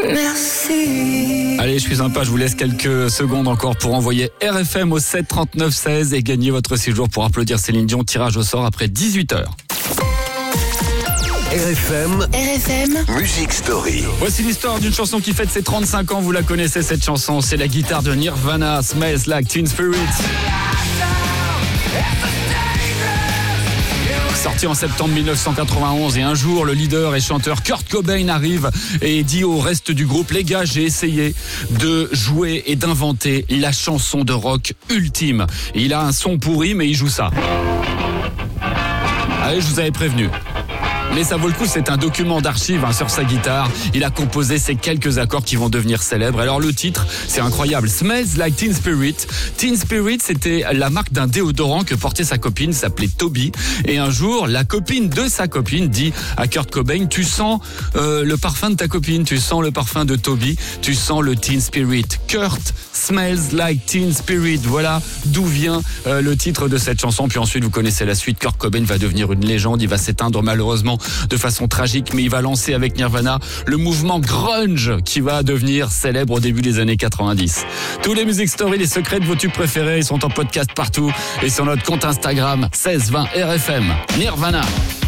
Merci. Allez, je suis sympa, je vous laisse quelques secondes encore pour envoyer RFM au 7 39 16 et gagner votre séjour pour applaudir Céline Dion. Tirage au sort après 18h. RFM Music Story. Voici l'histoire d'une chanson qui fête ses 35 ans. Vous la connaissez, cette chanson. C'est la guitare de Nirvana, Smells Like Teen Spirit. Sorti en septembre 1991, et un jour, le leader et chanteur Kurt Cobain arrive et dit au reste du groupe: les gars, j'ai essayé de jouer et d'inventer la chanson de rock ultime. Et il a un son pourri, mais il joue ça. Allez, je vous avais prévenu. Mais ça vaut le coup, c'est un document d'archives sur sa guitare. Il a composé ces quelques accords qui vont devenir célèbres. Alors le titre, c'est incroyable. Smells Like Teen Spirit. Teen Spirit, c'était la marque d'un déodorant que portait sa copine, s'appelait Toby. Et un jour, la copine de sa copine dit à Kurt Cobain: tu sens le parfum de ta copine, tu sens le parfum de Toby, tu sens le Teen Spirit. Kurt Smells Like Teen Spirit. Voilà d'où vient le titre de cette chanson. Puis ensuite, vous connaissez la suite. Kurt Cobain va devenir une légende. Il va s'éteindre malheureusement de façon tragique, mais il va lancer avec Nirvana le mouvement grunge qui va devenir célèbre au début des années 90. Tous les Music Story, les secrets de vos tubes préférés, ils sont en podcast partout et sur notre compte Instagram 1620 RFM. Nirvana.